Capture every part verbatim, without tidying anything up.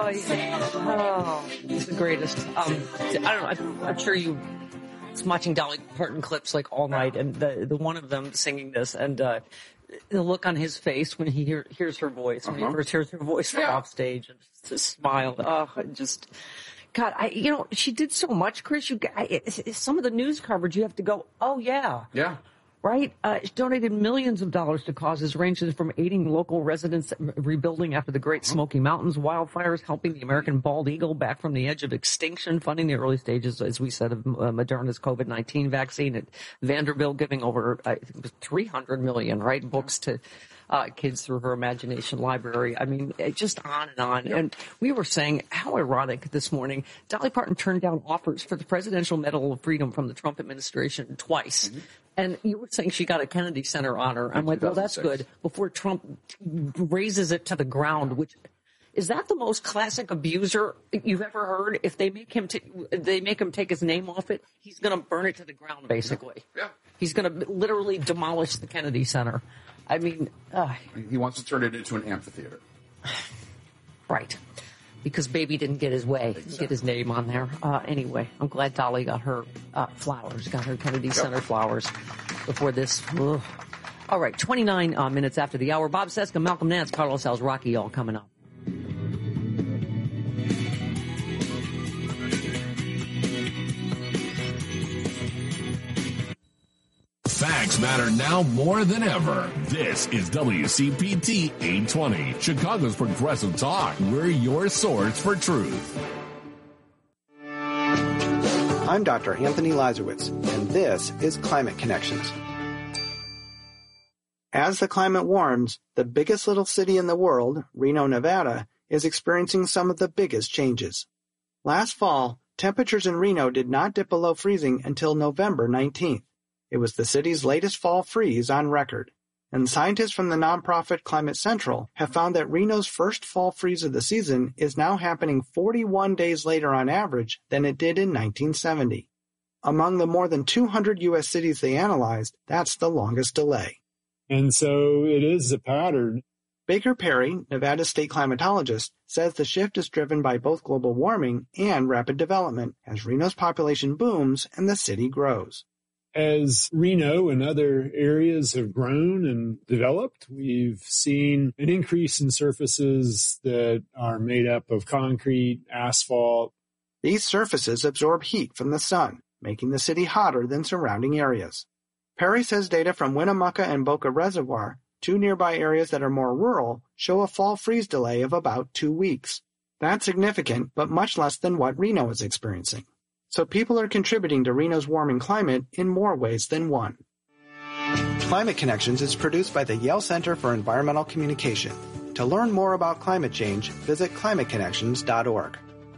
Oh, he's the greatest. Um, I don't know. I'm, I'm sure you was watching Dolly Parton clips like all night, and the the one of them singing this, and uh, the look on his face when he hear, hears her voice, when uh-huh. he first hears her voice from yeah. off stage, and just the smile. Oh, I just. God, I, you know, she did so much, Chris. You, I, it, it, some of the news coverage, you have to go, oh yeah. Yeah. Right? Uh, she donated millions of dollars to causes ranging from aiding local residents rebuilding after the Great Smoky Mountains wildfires, helping the American bald eagle back from the edge of extinction, funding the early stages, as we said, of uh, Moderna's COVID nineteen vaccine, at Vanderbilt giving over, I think it was three hundred million, right, books to uh, kids through her Imagination Library. I mean, it just on and on. Yep. And we were saying, how ironic this morning, Dolly Parton turned down offers for the Presidential Medal of Freedom from the Trump administration twice. Mm-hmm. And you were saying she got a Kennedy Center honor. I'm like, well, that's good. Before Trump raises it to the ground, which is that the most classic abuser you've ever heard? If they make him, t- they make him take his name off it, he's going to burn it to the ground, basically. Yeah. He's going to literally demolish the Kennedy Center. I mean, uh, he wants to turn it into an amphitheater. Right. Because baby didn't get his way, exactly. get his name on there. Uh, anyway, I'm glad Dolly got her uh, flowers, got her Kennedy yep. Center flowers before this. Ugh. All right, twenty-nine uh, minutes after the hour. Bob Cesca, Malcolm Nance, Carlos Al's Rocky, all coming up. Facts matter now more than ever. This is W C P T eight twenty, Chicago's Progressive Talk. We're your source for truth. I'm Doctor Anthony Lazarowitz, and this is Climate Connections. As the climate warms, the biggest little city in the world, Reno, Nevada, is experiencing some of the biggest changes. Last fall, temperatures in Reno did not dip below freezing until November nineteenth. It was the city's latest fall freeze on record, and scientists from the nonprofit Climate Central have found that Reno's first fall freeze of the season is now happening forty-one days later on average than it did in nineteen seventy. Among the more than two hundred U S cities they analyzed, that's the longest delay. And so it is a pattern. Baker Perry, Nevada state climatologist, says the shift is driven by both global warming and rapid development as Reno's population booms and the city grows. As Reno and other areas have grown and developed, we've seen an increase in surfaces that are made up of concrete, asphalt. These surfaces absorb heat from the sun, making the city hotter than surrounding areas. Perry says data from Winnemucca and Boca Reservoir, two nearby areas that are more rural, show a fall freeze delay of about two weeks. That's significant, but much less than what Reno is experiencing. So people are contributing to Reno's warming climate in more ways than one. Climate Connections is produced by the Yale Center for Environmental Communication. To learn more about climate change, visit climate connections dot org.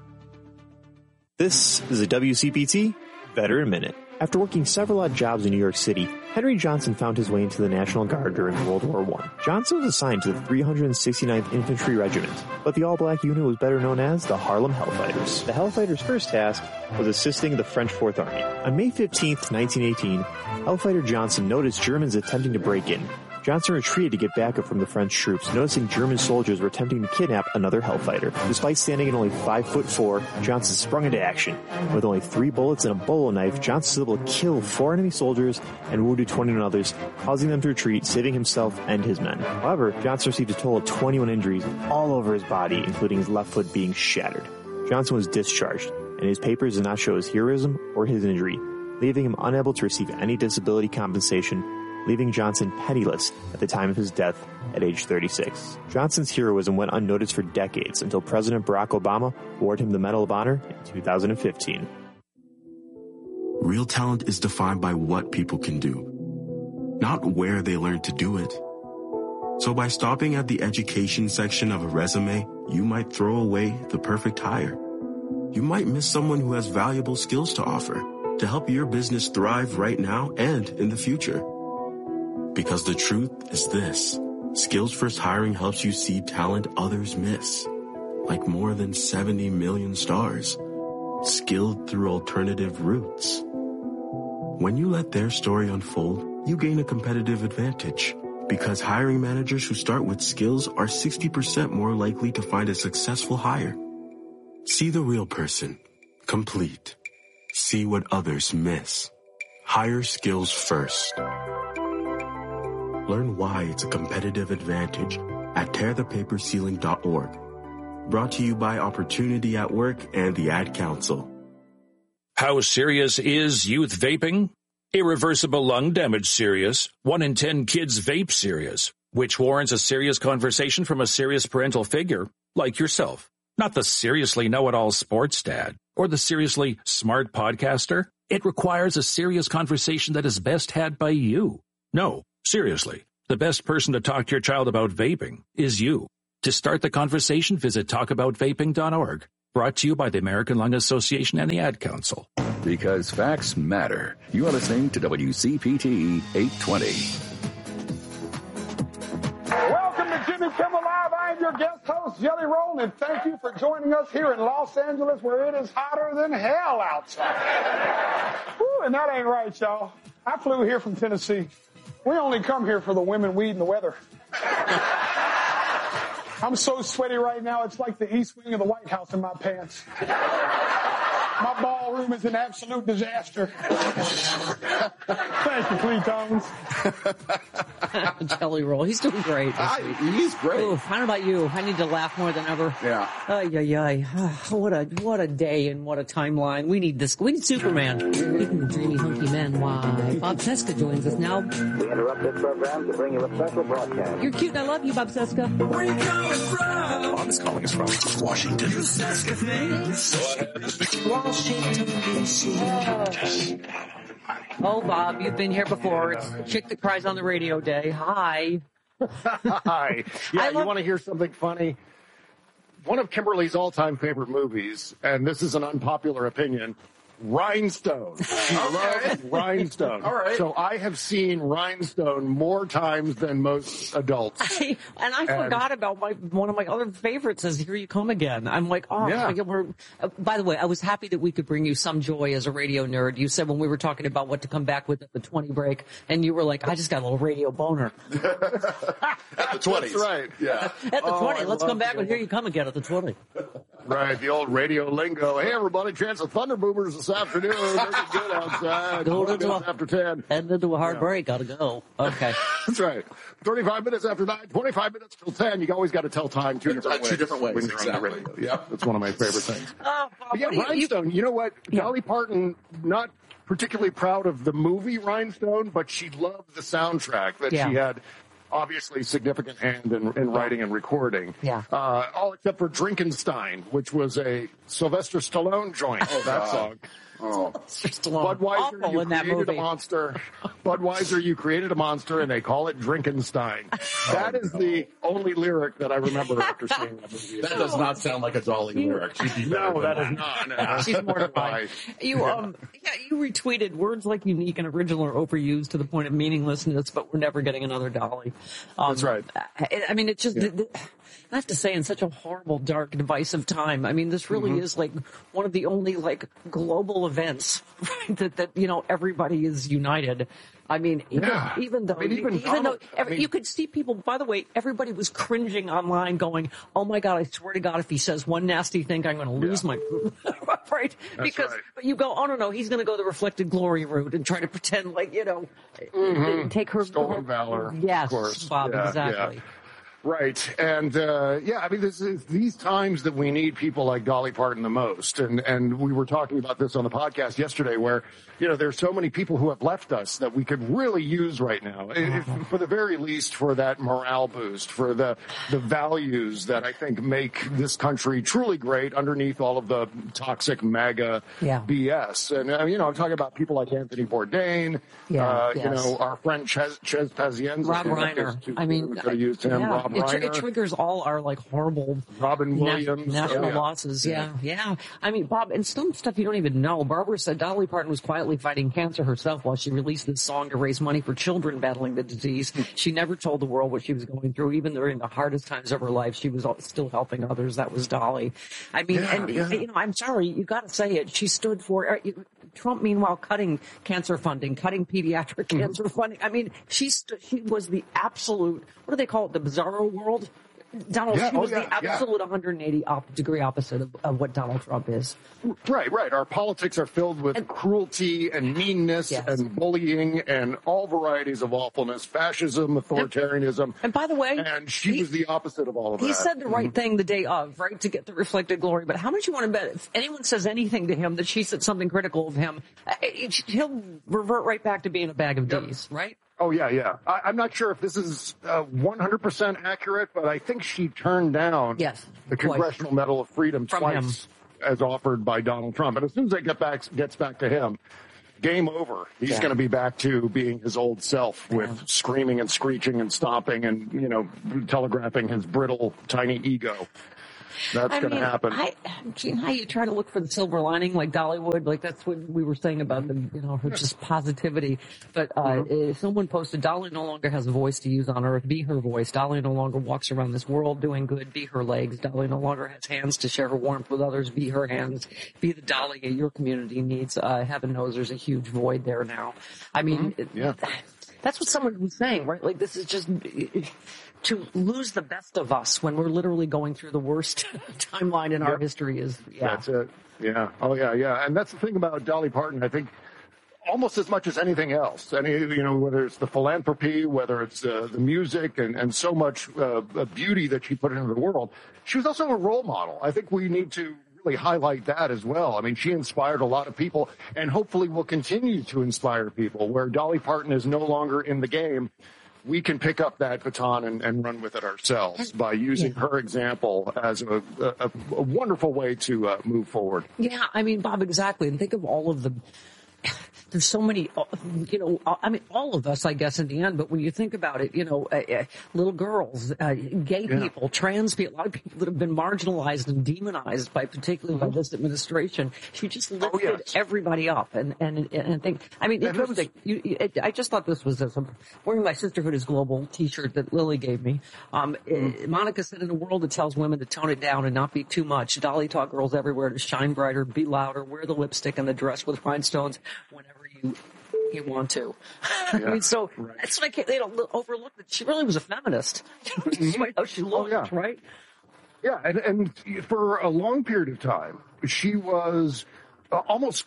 This is a W C P T Veteran Minute. After working several odd jobs in New York City, Henry Johnson found his way into the National Guard during World War One. Johnson was assigned to the three hundred sixty-ninth Infantry Regiment, but the all-black unit was better known as the Harlem Hellfighters. The Hellfighters' first task was assisting the French Fourth Army. On May fifteenth, nineteen eighteen, Hellfighter Johnson noticed Germans attempting to break in. Johnson retreated to get backup from the French troops, noticing German soldiers were attempting to kidnap another Hellfighter. Despite standing at only five foot four, Johnson sprung into action. With only three bullets and a bolo knife, Johnson was able to kill four enemy soldiers and wounded twenty-one others, causing them to retreat, saving himself and his men. However, Johnson received a total of twenty-one injuries all over his body, including his left foot being shattered. Johnson was discharged, and his papers did not show his heroism or his injury, leaving him unable to receive any disability compensation, leaving Johnson penniless at the time of his death at age thirty-six. Johnson's heroism went unnoticed for decades until President Barack Obama awarded him the Medal of Honor in two thousand fifteen. Real talent is defined by what people can do, not where they learn to do it. So by stopping at the education section of a resume, you might throw away the perfect hire. You might miss someone who has valuable skills to offer to help your business thrive right now and in the future. Because the truth is this, Skills First Hiring helps you see talent others miss, like more than seventy million stars, skilled through alternative routes. When you let their story unfold, you gain a competitive advantage, because hiring managers who start with skills are sixty percent more likely to find a successful hire. See the real person. Complete. See what others miss. Hire skills first. Learn why it's a competitive advantage at tear the paper ceiling dot org. Brought to you by Opportunity at Work and the Ad Council. How serious is youth vaping? Irreversible lung damage serious. One in ten kids vape serious, which warrants a serious conversation from a serious parental figure like yourself. Not the seriously know-it-all sports dad or the seriously smart podcaster. It requires a serious conversation that is best had by you. No, seriously, the best person to talk to your child about vaping is you. To start the conversation, visit talk about vaping dot org. Brought to you by the American Lung Association and the Ad Council. Because facts matter. You are listening to W C P T eight twenty. Welcome to Jimmy Kimmel Live. I am your guest host, Jelly Roll, and thank you for joining us here in Los Angeles, where it is hotter than hell outside. Woo, and that ain't right, y'all. I flew here from Tennessee. We only come here for the women, weed, and the weather. I'm so sweaty right now, it's like the east wing of the White House in my pants. My ballroom is an absolute disaster. Thank you, Fleetones. Jelly Roll. He's doing great. I, he's great. Oof, I don't know about you. I need to laugh more than ever. Yeah. Ay, ay, ay. What a, what a day and what a timeline. We need this. We need Superman. Speaking of dreamy, hunky men, why? Bob Cesca joins us now. We interrupt this program to bring you a special broadcast. You're cute and I love you, Bob Cesca. Where are you coming from? Bob is calling us from Washington. You Cesca things. Washington, D C Oh, Bob, you've been here before. It's the chick that cries on the radio day. Hi. Hi. Yeah, love- you want to hear something funny? One of Kimberly's all-time favorite movies, and this is an unpopular opinion, Rhinestone. She okay. loves Rhinestone. All right. So I have seen Rhinestone more times than most adults. I, and I and, forgot about my one of my other favorites is Here You Come Again. I'm like, oh, yeah. my God, we're, uh, by the way, I was happy that we could bring you some joy as a radio nerd. You said when we were talking about what to come back with at the twenty break, and you were like, I just got a little radio boner. At the twenties. That's right. Yeah. At the oh, twenty. I Let's come back it. with Here You Come Again at the twenty. Right, the old radio lingo. Hey, everybody, chance of thunder boomers this afternoon. Looking good outside. Go into a, after ten. Heading into a hard yeah. break. Gotta go. Okay. That's right. thirty-five minutes after nine, twenty-five minutes till ten. You always got to tell time two different ways. Two different ways, when you're exactly. on the radio. Yep, that's one of my favorite things. Oh, but yeah, you, Rhinestone. You, you know what? Yeah. Dolly Parton, not particularly proud of the movie Rhinestone, but she loved the soundtrack that yeah. she had. Obviously, significant hand in, in writing and recording. Yeah. Uh, all except for Drinkenstein, which was a Sylvester Stallone joint. Oh, that song. Oh. Budweiser, you in that created movie. a monster. Budweiser, you created a monster, and they call it Drinkenstein. That is the only lyric that I remember after seeing that movie. That does not sound like a Dolly lyric. She'd be better No, than that is not. No. She's mortified. You um, yeah, you retweeted words like unique and original are overused to the point of meaninglessness, but we're never getting another Dolly. Um, That's right. I, I mean, it's just. Yeah. The, the, I have to say, in such a horrible, dark, divisive time. I mean, this really Mm-hmm. is like one of the only like global events right, that that you know everybody is united. I mean, even, Yeah. even though, I mean, even even Donald- though every, I mean- you could see people. By the way, everybody was cringing online, going, "Oh my God! I swear to God, if he says one nasty thing, I'm going to lose Yeah. my right." That's because right. but you go, "Oh no, no, he's going to go the reflected glory route and try to pretend like you know, Mhm. take her Stolen valor. Yes, of course. Bob, Yeah, exactly. yeah. Right. And, uh, yeah, I mean, this is these times that we need people like Dolly Parton the most. And, and we were talking about this on the podcast yesterday where, you know, there's so many people who have left us that we could really use right now. If, for the very least, for that morale boost, for the, the values that I think make this country truly great underneath all of the toxic MAGA Yeah. B S. And, uh, you know, I'm talking about people like Anthony Bourdain, Yeah, uh, yes. you know, our friend Ches, Ches Pazienza. Rob Reiner. I mean, we could have used him. yeah, Rob it, tr- Reiner. it triggers all our like horrible Robin na- Williams. national Oh, yeah. losses. Yeah, yeah. I mean, Bob, and some stuff you don't even know. Barbara said Dolly Parton was quietly fighting cancer herself while she released this song to raise money for children battling the disease. She never told the world what she was going through, even during the hardest times of her life. She was still helping others. That was Dolly. I mean, Yeah, and yeah. you know, I'm sorry, you got to say it. She stood for Trump. Meanwhile, cutting cancer funding, cutting pediatric Mm-hmm. cancer funding. I mean, she st- she was the absolute. What do they call it? The bizarro world. Donald Yeah, Trump oh, was yeah, the yeah. absolute one hundred eighty op- degree opposite of, of what Donald Trump is. Right, right. Our politics are filled with And- cruelty and meanness Yes. and bullying and all varieties of awfulness, fascism, authoritarianism. And by the way, And she he- was the opposite of all of He that. said the right thing the day of, right, to get the reflected glory. But how much you want to bet if anyone says anything to him that she said something critical of him, uh, he'll revert right back to being a bag of D's, right? Oh, yeah, yeah. I, I'm not sure if this is uh, one hundred percent accurate, but I think she turned down Yes, the twice. Congressional Medal of Freedom From twice as offered by Donald Trump. And as soon as it get back, gets back to him, game over. He's Yeah. going to be back to being his old self with Yeah. screaming and screeching and stomping and, you know, telegraphing his brittle, tiny ego. That's I going to mean, happen. I, you know how you try to look for the silver lining like Dollywood? Like that's what we were saying about the, you know, her just positivity. But uh, Mm-hmm. if someone posted, Dolly no longer has a voice to use on earth. Be her voice. Dolly no longer walks around this world doing good. Be her legs. Dolly no longer has hands to share her warmth with others. Be her hands. Be the Dolly your community needs. Uh, heaven knows there's a huge void there now. I mean, Mm-hmm. Yeah. that's what someone was saying, right? Like this is just to lose the best of us when we're literally going through the worst timeline in our Yep. history is, yeah. That's it. Yeah. Oh, yeah, yeah. And that's the thing about Dolly Parton, I think, almost as much as anything else. Any, you know, whether it's the philanthropy, whether it's uh, the music and, and so much uh, beauty that she put into the world, she was also a role model. I think we need to really highlight that as well. I mean, she inspired a lot of people and hopefully will continue to inspire people. Where Dolly Parton is no longer in the game, we can pick up that baton and, and run with it ourselves by using Yeah. her example as a, a, a wonderful way to uh, move forward. Yeah, I mean, Bob, exactly. And think of all of the, there's so many, uh, you know, uh, I mean, all of us, I guess, in the end, but when you think about it, you know, uh, uh, little girls, uh, gay Yeah. people, trans people, a lot of people that have been marginalized and demonized by, particularly by this administration, she just lifted yes. everybody up. And, and, and I think, I mean, And that was- interesting. You, you, it, I just thought this was, a, wearing my Sisterhood is Global t-shirt that Lily gave me. Um, uh, Monica said, in a world that tells women to tone it down and not be too much, Dolly taught girls everywhere to shine brighter, be louder, wear the lipstick and the dress with rhinestones whenever you you want to. I Yeah, mean, so right. that's what I can't, they don't overlook that she really was a feminist. Despite how she looked, yeah. right? Yeah, and, and for a long period of time, she was uh, almost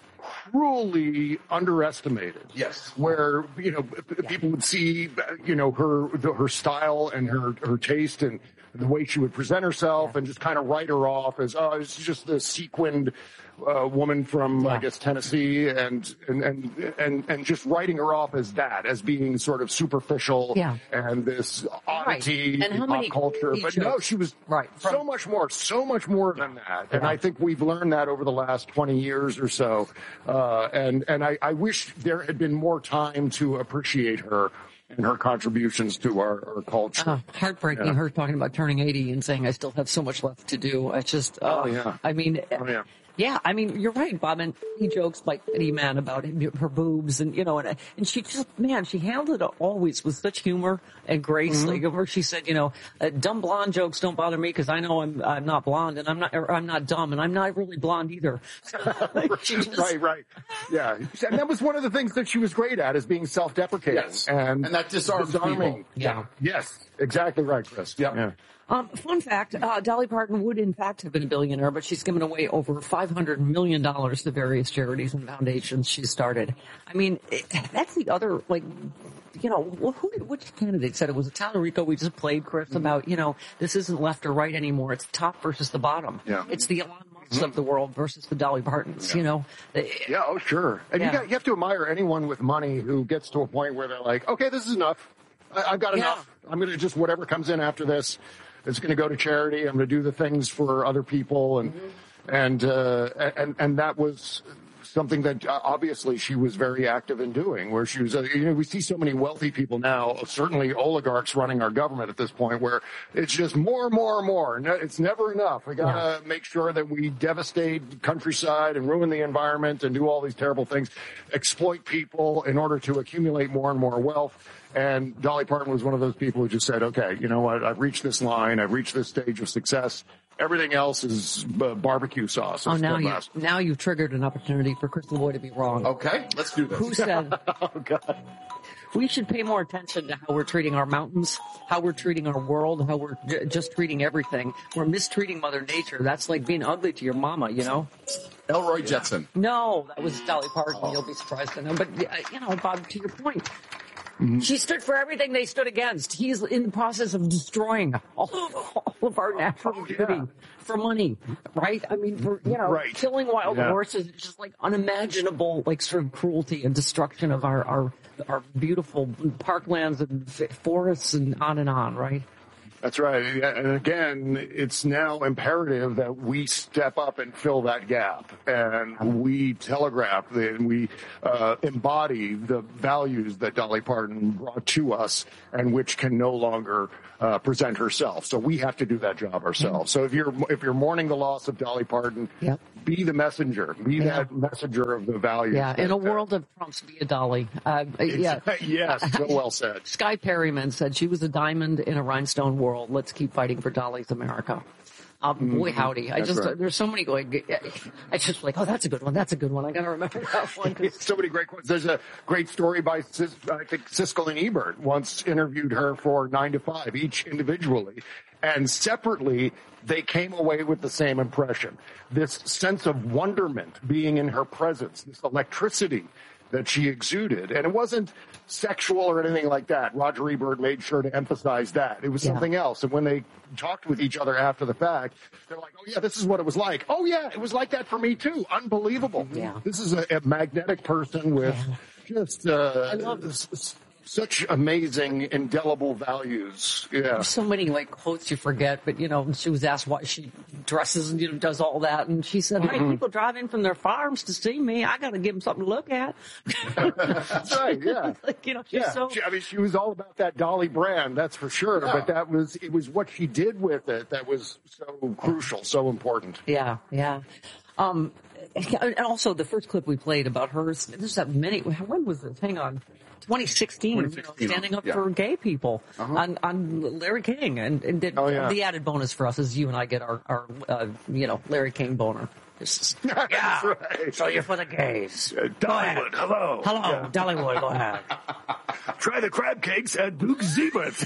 cruelly underestimated. Yes. Where, you know, p- people would see, uh, you know, her the, her style and her, her taste and the way she would present herself and just kind of write her off as, oh, it's just a sequined uh, woman from, I Yeah. guess, Tennessee, and, and, and, and, and just writing her off as that, as being sort of superficial Yeah. and this oddity And in how pop many culture. But jokes- no, she was Right. so much more, so much more than that. And I think we've learned that over the last twenty years or so. Uh, and, and I, I wish there had been more time to appreciate her and her contributions to our, our culture. Uh, heartbreaking, Yeah. her talking about turning eighty and saying, I still have so much left to do. I just, uh, Oh, yeah. I mean, Oh, yeah. yeah, I mean, you're right, Bob, and he jokes like Eddie Man about her boobs and, you know, and, and she just, man, she handled it always with such humor and grace. Mm-hmm. Like, where she said, you know, uh, dumb blonde jokes don't bother me because I know I'm, I'm not blonde and I'm not, or I'm not dumb and I'm not really blonde either. She just- Right, right. Yeah. And that was one of the things that she was great at, is being self-deprecating. Yes. And, And that disarms disarming. people. Yeah. Yes. Exactly right, Chris. Yep. Yeah. Um, fun fact, uh, Dolly Parton would in fact have been a billionaire, but she's given away over five hundred million dollars to various charities and foundations she's started. I mean, it, that's the other, like, you know, who, which candidate said it? Was it Tallarico we just played, Chris, about, you know, this isn't left or right anymore. It's the top versus the bottom. Yeah. It's the Elon Musk of the world versus the Dolly Partons, you know. Yeah, oh, sure. And Yeah. you, got, you have to admire anyone with money who gets to a point where they're like, okay, this is enough. I, I've got Yeah. enough. I'm going to just, whatever comes in after this, it's going to go to charity. I'm going to do the things for other people. And, Mm-hmm. and, uh, and, and that was something that uh, obviously she was very active in doing, where she was, uh, you know, we see so many wealthy people now, certainly oligarchs running our government at this point, where it's just more and more and more. No, it's never enough. We got to yeah. make sure that we devastate countryside and ruin the environment and do all these terrible things, exploit people in order to accumulate more and more wealth. And Dolly Parton was one of those people who just said, okay, you know what, I've reached this line, I've reached this stage of success. Everything else is uh, barbecue sauce. Oh, now you now you've triggered an opportunity for Crystal Boy to be wrong. Okay, let's do this. Who said? Oh God. we should pay more attention to how we're treating our mountains, how we're treating our world, how we're j- just treating everything. We're mistreating Mother Nature. That's like being ugly to your mama, you know? Elroy Jetson. No, that was Dolly Parton. Oh. You'll be surprised to know. But, uh, you know, Bob, to your point, mm-hmm. she stood for everything they stood against. He's in the process of destroying all of, all of our natural oh, beauty yeah. for money, right? I mean, for, you know, right. killing wild yeah. horses is just like unimaginable, like sort of cruelty and destruction of our, our, our beautiful parklands and forests and on and on, right? That's right. And again, it's now imperative that we step up and fill that gap. And we telegraph and we uh, embody the values that Dolly Parton brought to us and which can no longer uh, present herself. So we have to do that job ourselves. So if you're if you're mourning the loss of Dolly Parton, yep. be the messenger. Be yeah. that messenger of the values. Yeah, in a world of Trump's, be a Dolly. Uh, yeah. Yes, so well said. Sky Perryman said she was a diamond in a rhinestone world. Let's keep fighting for Dolly's America. Um, boy, howdy. I just, right. uh, there's so many going, I just like, oh, that's a good one. That's a good one. I got to remember that one. So many great quotes. There's a great story by, Sis, I think, Siskel and Ebert once interviewed her for nine to five, each individually. And separately, they came away with the same impression. This sense of wonderment being in her presence, this electricity that she exuded. And it wasn't sexual or anything like that. Roger Ebert made sure to emphasize that. It was yeah. something else. And when they talked with each other after the fact, they're like, oh, yeah, this is what it was like. Oh, yeah, it was like that for me, too. Unbelievable. Yeah. This is a, a magnetic person with yeah. just uh, I love this. Such amazing, indelible values. Yeah. There's so many, like, quotes you forget, but, you know, she was asked why she dresses and, you know, does all that, and she said, hey, mm-hmm. people drive in from their farms to see me. I got to give them something to look at. That's right, yeah. Like, you know, she's yeah. so... She, I mean, she was all about that Dolly brand, that's for sure, yeah. but that was, it was what she did with it that was so crucial, so important. Yeah, yeah. Um, and also, the first clip we played about hers, there's that many, when was this? Hang on. twenty sixteen, twenty sixteen, you know, standing up yeah. for gay people uh-huh. on, on Larry King. And, and did, oh, yeah. the added bonus for us is you and I get our, our uh, you know, Larry King boner. Just, yeah, right. So you're for the gays. Uh, Dollywood, hello. Hello, yeah. Dollywood, go ahead. Try the crab cakes at Duke Ziebert's.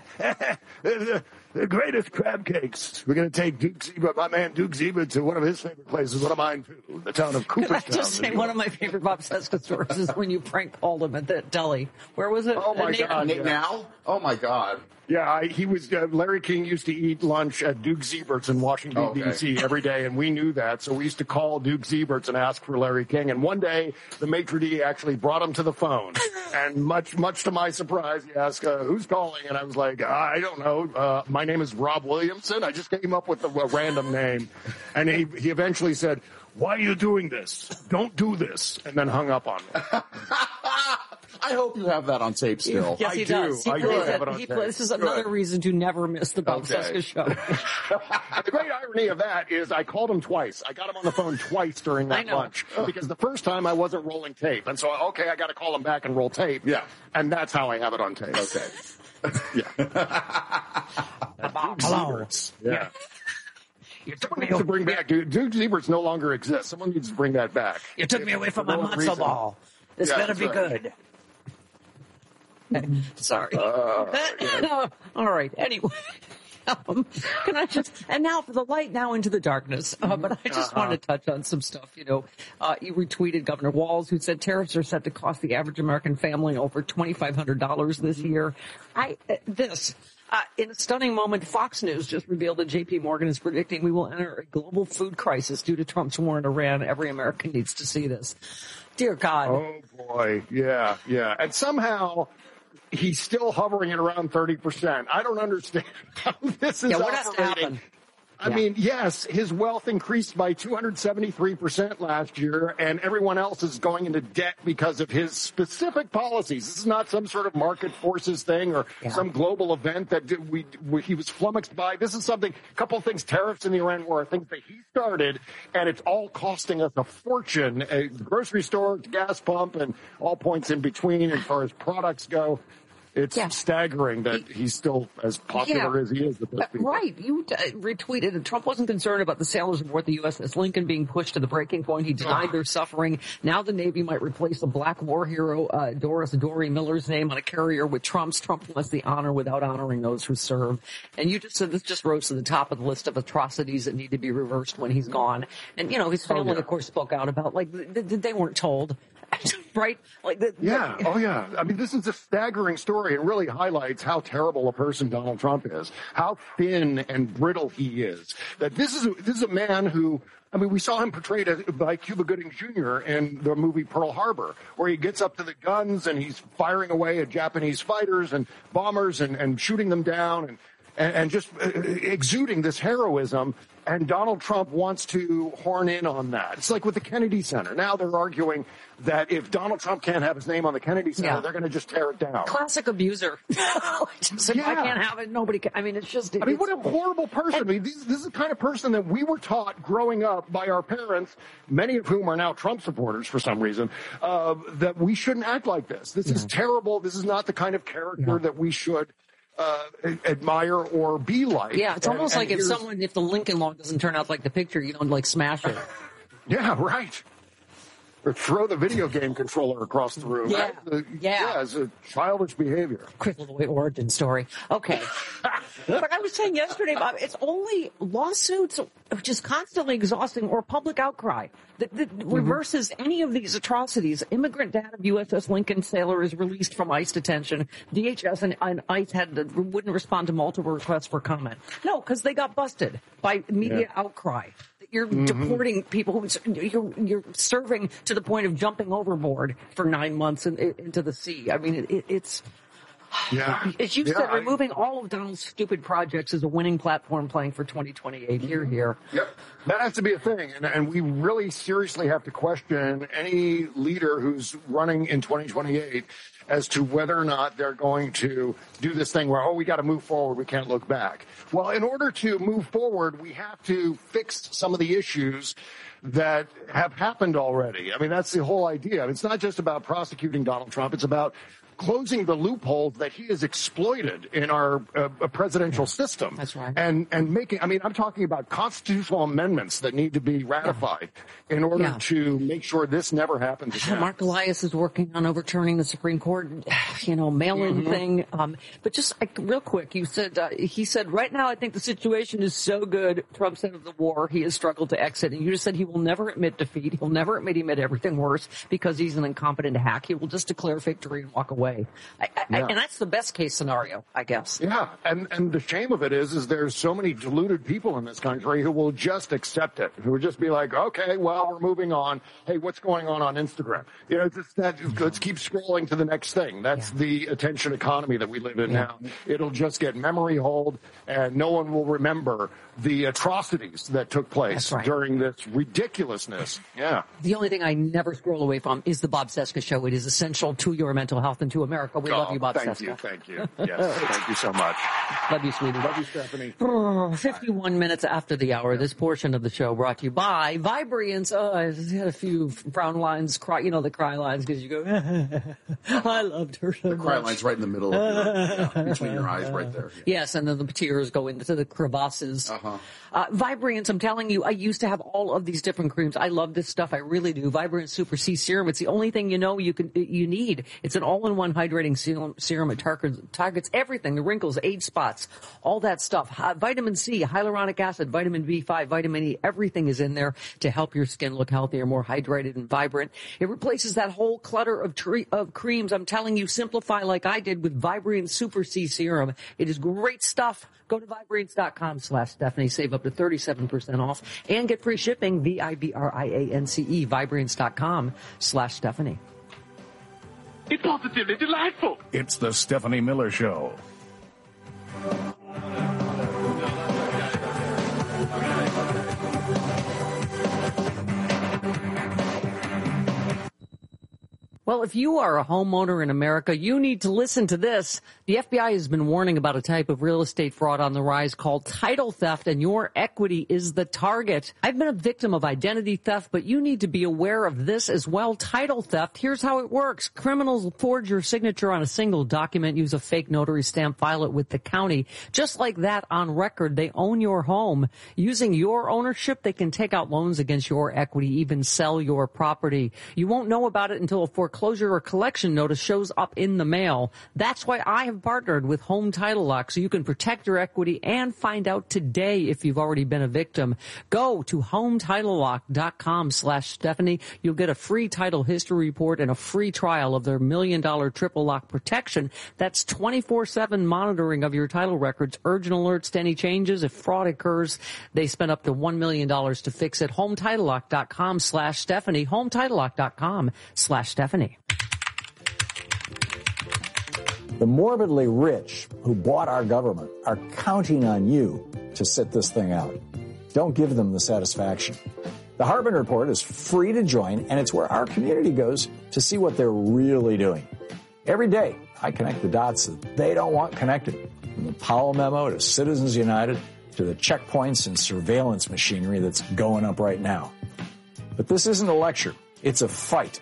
the, the greatest crab cakes. We're going to take Duke Ziebert, my man Duke Ziebert, to one of his favorite places, one of mine too, the town of Cooperstown. Can I just say, one of my favorite Bob Cesca stories is when you prank called him at that deli. Where was it? Oh, my Nate, God. Nate Now? Oh, my God. Yeah, I, he was, uh, Larry King used to eat lunch at Duke Ziebert's in Washington, okay. D C every day, and we knew that, so we used to call Duke Ziebert's and ask for Larry King, and one day, the maitre d' actually brought him to the phone, and much, much to my surprise, he asked, uh, who's calling? And I was like, I don't know, uh, my name is Rob Williamson, I just came up with a, a random name, and he, he eventually said, why are you doing this? Don't do this, and then hung up on me. I hope you have that on tape still. Yes, he I does. Do. He I do have it on he tape. This is another Good. reason to never miss the Bob okay. Cesca show. The great irony of that is I called him twice. I got him on the phone twice during that lunch because the first time I wasn't rolling tape. And so, okay, I got to call him back and roll tape. Yeah. And that's how I have it on tape. Okay. yeah. Bob, hello. Yeah. You took Someone me needs to bring back, dude. Duke Ziebert's no longer exists. Someone needs to bring that back. You took me away from my matzo ball. This yeah, better be right. good. Sorry. Uh, yeah. All right. Anyway, um, can I just and now for the light now into the darkness. Uh, but I just uh-huh. want to touch on some stuff. You know, uh, you retweeted Governor Walz, who said tariffs are set to cost the average American family over twenty five hundred dollars this year. I uh, this. Uh, in a stunning moment, Fox News just revealed that J P Morgan is predicting we will enter a global food crisis due to Trump's war in Iran. Every American needs to see this. Dear God. Oh, boy. Yeah, yeah. And somehow he's still hovering at around thirty percent. I don't understand how this is yeah, what operating. has to happen? I yeah. mean, yes, his wealth increased by two hundred seventy-three percent last year, and everyone else is going into debt because of his specific policies. This is not some sort of market forces thing or yeah. some global event that we, we he was flummoxed by. This is something, a couple of things, tariffs in the Iran war, things that he started, and it's all costing us a fortune. A grocery store, gas pump, and all points in between as far as products go. It's Yeah. staggering that He- he's still as popular Yeah. as he is with those people. Right. You uh, retweeted that Trump wasn't concerned about the sailors aboard the U S S Lincoln being pushed to the breaking point. He denied their suffering. Now the Navy might replace the black war hero uh, Doris Dory Miller's name on a carrier with Trump's. Trump wants the honor without honoring those who serve. And you just said this just rose to the top of the list of atrocities that need to be reversed when he's gone. And, you know, his family, Oh, yeah. of course, spoke out about, like, th- th- they weren't told. Right? Like, the, Yeah. Oh, yeah. I mean, this is a staggering story and really highlights how terrible a person Donald Trump is, how thin and brittle he is. That this is a, this is a man who, I mean, we saw him portrayed as, by Cuba Gooding Junior in the movie Pearl Harbor, where he gets up to the guns and he's firing away at Japanese fighters and bombers and, and shooting them down and, and, and just uh, exuding this heroism. And Donald Trump wants to horn in on that. It's like with the Kennedy Center. Now they're arguing that if Donald Trump can't have his name on the Kennedy Center, Yeah. they're going to just tear it down. Classic abuser. Just, if I Yeah. can't have it, nobody can. I mean, it's just. I mean, it's- what a horrible person. I mean, this, this is the kind of person that we were taught growing up by our parents, many of whom are now Trump supporters for some reason, uh, that we shouldn't act like this. This is terrible. This is not the kind of character that we should uh, admire or be like. Yeah, it's And- almost and like if here's- someone, if the Lincoln law doesn't turn out like the picture, you don't like smash it. Yeah, right. Or throw the video game controller across the room. Yeah. That's a- Yeah. it's a childish behavior. Quick little origin story. Okay. But I was saying yesterday, Bob, it's only lawsuits, which is constantly exhausting, or public outcry that, that Mm-hmm. reverses any of these atrocities. Immigrant data of U S S Lincoln sailor is released from ICE detention. D H S and, and ICE had to, wouldn't respond to multiple requests for comment. No, because they got busted by media Yeah. outcry. You're Mm-hmm. deporting people who you're, you're serving to the point of jumping overboard for nine months in, into the sea. I mean, it, it, it's, Yeah. as you Yeah, said, I- removing all of Donald's stupid projects is a winning platform playing for twenty twenty-eight. Here, here. Yep. That has to be a thing. And, and we really seriously have to question any leader who's running in twenty twenty-eight as to whether or not they're going to do this thing where, oh, we got to move forward. We can't look back. Well, in order to move forward, we have to fix some of the issues that have happened already. I mean, that's the whole idea. It's not just about prosecuting Donald Trump. It's about closing the loopholes that he has exploited in our uh, presidential system. That's right. And and making, I mean, I'm talking about constitutional amendments that need to be ratified in order Yeah. to make sure this never happens again. Mark Elias is working on overturning the Supreme Court, you know, mail-in Mm-hmm. thing. Um, but just like, real quick, you said uh, he said right now I think the situation is so good. Trump said of the war he has struggled to exit, and you just said he will never admit defeat. He'll never admit he made everything worse because he's an incompetent hack. He will just declare victory and walk away. I, I, Yeah. and that's the best case scenario, I guess. Yeah, and and the shame of it is, is there's so many deluded people in this country who will just accept it, who will just be like, okay, well, we're moving on. Hey, what's going on on Instagram? You know, it's that, let's keep scrolling to the next thing. That's Yeah. the attention economy that we live in Yeah. now. It'll just get memory hold, and no one will remember the atrocities that took place That's right. during this ridiculousness. Yeah. The only thing I never scroll away from is the Bob Seska Show. It is essential to your mental health and to America. We love Oh, you, Bob thank Seska. you, thank you. Yes, thank you so much. Love you, sweetie. Love you, Stephanie. Oh, fifty-one minutes after the hour, this portion of the show brought to you by Vibriance. Oh, I had a few frown lines, cry, you know, the cry lines, because you go, I loved her so The cry much. line's right in the middle of your, yeah, between your eyes, right there. Yes, and then the tears go into the crevasses. Uh-huh. Uh, Vibriance, I'm telling you, I used to have all of these different creams. I love this stuff. I really do. Vibrance Super C Serum. It's the only thing you know you can you need. It's an all-in-one hydrating serum. serum. It targets, targets everything, the wrinkles, age spots, all that stuff. Uh, vitamin C, hyaluronic acid, vitamin B five, vitamin E, everything is in there to help your skin look healthier, more hydrated and vibrant. It replaces that whole clutter of tre- of creams. I'm telling you, simplify like I did with Vibrance Super C Serum. It is great stuff. Go to Vibrance.com slash Stephanie. Save up to thirty-seven percent off and get free shipping. V I B R I A N C E. Vibrance.com slash Stephanie. It's positively delightful. It's the Stephanie Miller Show. Well, if you are a homeowner in America, you need to listen to this. The F B I has been warning about a type of real estate fraud on the rise called title theft, and your equity is the target. I've been a victim of identity theft, but you need to be aware of this as well. Title theft, here's how it works. Criminals forge your signature on a single document, use a fake notary stamp, file it with the county. Just like that, on record, they own your home. Using your ownership, they can take out loans against your equity, even sell your property. You won't know about it until a foreclosure or collection notice shows up in the mail. That's why I have partnered with Home Title Lock, so you can protect your equity and find out today if you've already been a victim. Go to HomeTitleLock.com slash Stephanie. You'll get a free title history report and a free trial of their million dollar triple lock protection. That's twenty-four seven monitoring of your title records, urgent alerts to any changes. If fraud occurs, they spend up to one million dollars to fix it. HomeTitleLock.com slash Stephanie. HomeTitleLock.com slash Stephanie. The morbidly rich who bought our government are counting on you to sit this thing out. Don't give them the satisfaction. The Harbin Report is free to join, and it's where our community goes to see what they're really doing. Every day, I connect the dots that they don't want connected, from the Powell memo to Citizens United to the checkpoints and surveillance machinery that's going up right now. But this isn't a lecture. It's a fight.